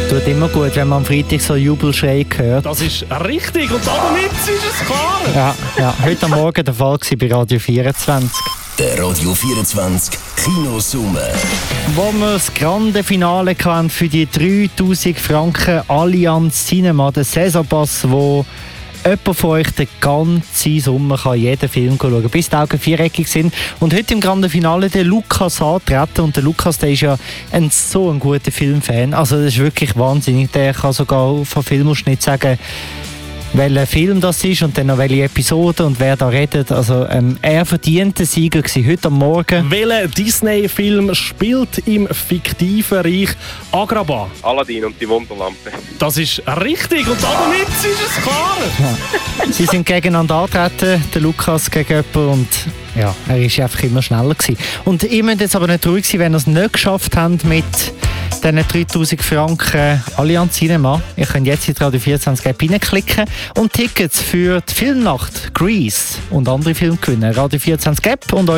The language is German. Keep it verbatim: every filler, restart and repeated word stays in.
Tut immer gut, wenn man am Freitag so Jubelschrei hört. Das ist richtig und damit ist es klar. Ja, ja, heute am Morgen der Fall bei Radio vierundzwanzig. Der Radio vierundzwanzig Kinosumme. Wo wir das grande Finale hatten für die dreitausend Franken Allianz Cinema, der Saisonpass, wo jemand von euch den ganzen Sommer kann jeden Film schauen kann, bis die Augen viereckig sind. Und heute im grande Finale der Lukas antreten. Und der Lukas, der ist ja ein so ein guter Filmfan. Also das ist wirklich wahnsinnig. Der kann sogar von Filmausschnitt sagen, welcher Film das ist und dann noch welche Episode und wer da redet. Also ähm, er verdient den Sieger gewesen, heute am Morgen. Welcher Disney-Film spielt im fiktiven Reich Agrabah? Aladdin und die Wunderlampe. Das ist richtig und damit ist es klar. Ja. Sie sind gegeneinander angetreten, der Lukas gegen jemanden, und ja, er ist einfach immer schneller gewesen. Und ihr müsst jetzt aber nicht traurig sein, wenn ihr es nicht geschafft habt mit diesen dreitausend Franken Allianz Cinema. Ihr könnt jetzt in die Radio vierundzwanzig App reinklicken und Tickets für die Filmnacht Grease und andere Filme gewinnen. Radio vierundzwanzig App und